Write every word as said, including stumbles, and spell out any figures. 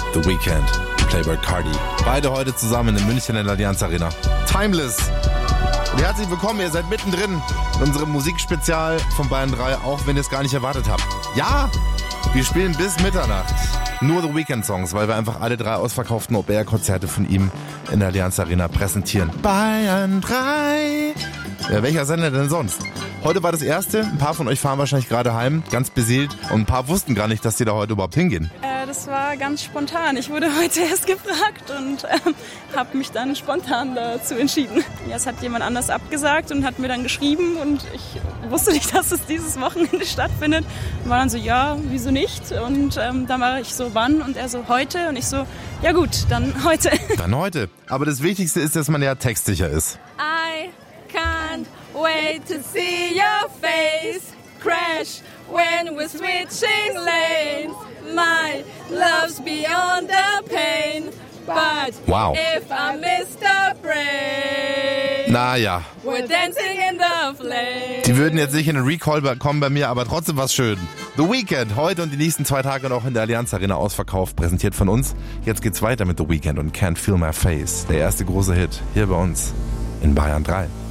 The Weeknd, Playboi Carti. Beide heute zusammen in München in der Allianz Arena. Timeless. Und herzlich willkommen, ihr seid mittendrin in unserem Musikspezial von Bayern drei, auch wenn ihr es gar nicht erwartet habt. Ja, wir spielen bis Mitternacht nur The Weeknd-Songs, weil wir einfach alle drei ausverkauften Open-Air-Konzerte von ihm in der Allianz Arena präsentieren. Bayern drei. Ja, welcher Sender denn sonst? Heute war das erste. Ein paar von euch fahren wahrscheinlich gerade heim, ganz beseelt. Und ein paar wussten gar nicht, dass sie da heute überhaupt hingehen. Äh, das war ganz spontan. Ich wurde heute erst gefragt und ähm, habe mich dann spontan dazu entschieden. Ja, es hat jemand anders abgesagt und hat mir dann geschrieben. Und ich wusste nicht, dass es dieses Wochenende stattfindet. Und war dann so, ja, wieso nicht? Und ähm, dann war ich so, wann? Und er so, heute. Und ich so, ja gut, dann heute. Dann heute. Aber das Wichtigste ist, dass man ja textsicher ist. I can't wait to see your face crash when we're switching lanes. My love's beyond the pain, but wow. If I miss the brain, naja. We're dancing in the flames. Die würden jetzt nicht in den Recall kommen bei mir, aber trotzdem was schön. The Weeknd, heute und die nächsten zwei Tage noch in der Allianz Arena ausverkauft, präsentiert von uns. Jetzt geht's weiter mit The Weeknd und Can't Feel My Face. Der erste große Hit hier bei uns in Bayern drei.